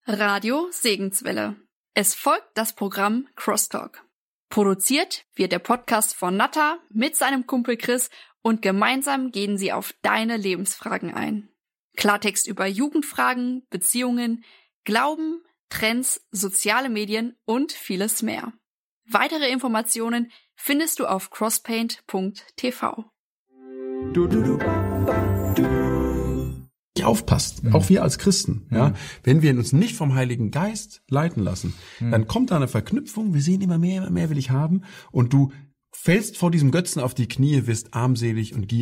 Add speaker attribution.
Speaker 1: Radio Segenswelle. Es folgt das Programm Crosstalk. Produziert wird der Podcast von Natta mit seinem Kumpel Chris und gemeinsam gehen sie auf deine Lebensfragen ein. Klartext über Jugendfragen, Beziehungen, Glauben, Trends, soziale Medien und vieles mehr. Weitere Informationen findest du auf crosspaint.tv.
Speaker 2: Aufpasst, auch wir als Christen, ja, wenn wir uns nicht vom Heiligen Geist leiten lassen, dann kommt da eine Verknüpfung, wir sehen immer mehr will ich haben und du fällst vor diesem Götzen auf die Knie, wirst armselig und gierig.